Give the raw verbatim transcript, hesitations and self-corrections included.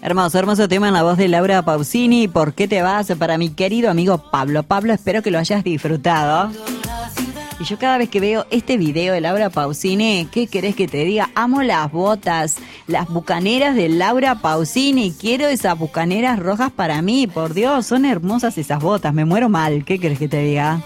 Hermoso, hermoso tema en la voz de Laura Pausini. ¿Por qué te vas? Para mi querido amigo Pablo. Pablo, espero que lo hayas disfrutado. Y yo cada vez que veo este video de Laura Pausini, ¿qué querés que te diga? Amo las botas, las bucaneras de Laura Pausini. Quiero esas bucaneras rojas para mí. Por Dios, son hermosas esas botas. Me muero mal. ¿Qué querés que te diga?